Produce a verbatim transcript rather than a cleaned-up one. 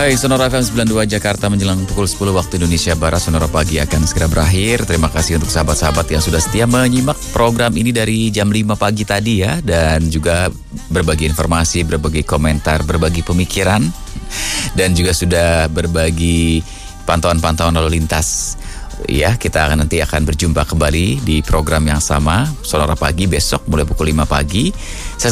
Hai Sonora F M sembilan puluh dua Jakarta, menjelang pukul sepuluh waktu Indonesia Barat, Sonora Pagi akan segera berakhir. Terima kasih untuk sahabat-sahabat yang sudah setia menyimak program ini dari jam lima pagi tadi ya. Dan juga berbagi informasi, berbagi komentar, berbagi pemikiran. Dan juga sudah berbagi pantauan-pantauan lalu lintas. Ya, kita akan nanti akan berjumpa kembali di program yang sama Sonora Pagi besok mulai pukul lima pagi. Saya